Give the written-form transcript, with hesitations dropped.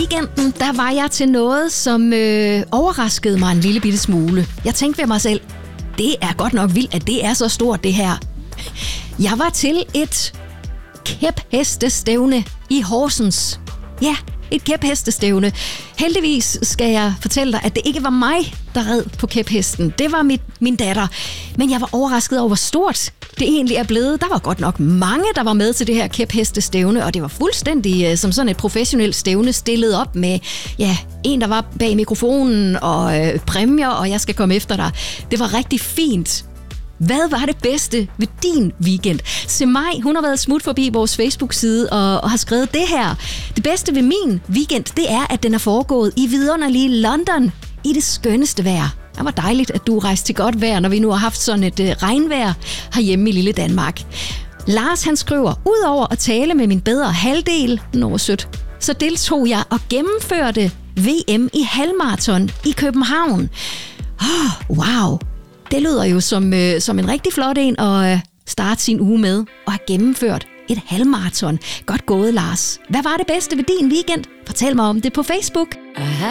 weekenden, der var jeg til noget, som overraskede mig en lille bitte smule. Jeg tænkte ved mig selv, det er godt nok vildt, at det er så stort det her. Jeg var til et kæphestestævne i Horsens. Ja, et kæphestestævne. Heldigvis skal jeg fortælle dig, at det ikke var mig, der red på kæphesten. Det var min datter. Men jeg var overrasket over, hvor stort det egentlig er blevet. Der var godt nok mange, der var med til det her kæphestestævne, og det var fuldstændig som sådan et professionelt stævne stillet op med en, der var bag mikrofonen og præmier, og jeg skal komme efter dig. Det var rigtig fint. Hvad var det bedste ved din weekend? Semaj, hun har været smut forbi vores Facebook-side og har skrevet det her. Det bedste ved min weekend, det er, at den er foregået i vidunderlige London i det skønneste vejr. Det var dejligt, at du rejste til godt vejr, når vi nu har haft sådan et regnvejr herhjemme i lille Danmark. Lars, han skriver, udover at tale med min bedre halvdel, sødt, så deltog jeg og gennemførte VM i halvmarathon i København. Wow! Det lyder jo som en rigtig flot en at starte sin uge med og have gennemført et halvmarathon. Godt gået, Lars. Hvad var det bedste ved din weekend? Fortæl mig om det på Facebook.